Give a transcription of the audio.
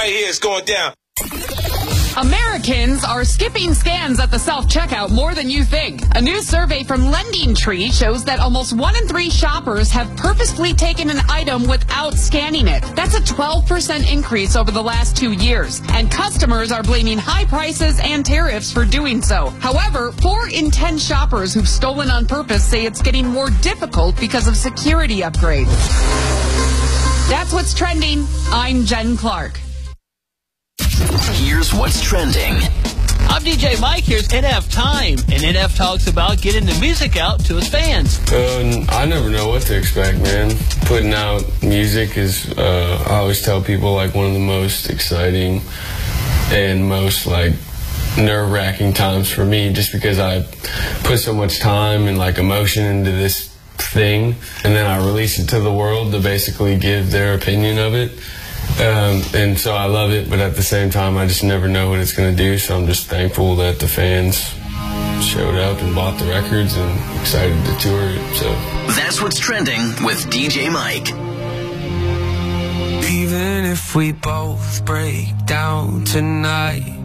right here. It's going down. Americans are skipping scans at the self-checkout more than you think. A new survey from LendingTree shows that almost 1 in 3 shoppers have purposefully taken an item without scanning it. That's a 12% increase over the last 2 years. And customers are blaming high prices and tariffs for doing so. However, 4 in 10 shoppers who've stolen on purpose say it's getting more difficult because of security upgrades. That's what's trending. I'm Jen Clark. Here's what's trending. I'm DJ Mike. Here's NF Time. And NF talks about getting the music out to his fans. I never know what to expect, man. Putting out music is, I always tell people, like one of the most exciting and most, like, nerve-wracking times for me, just because I put so much time and, like, emotion into this thing, and then I release it to the world to basically give their opinion of it. And so I love it, but at the same time, I just never know what it's going to do, so I'm just thankful that the fans showed up and bought the records and excited to tour it. So that's what's trending with DJ Mike. Even if we both break down tonight,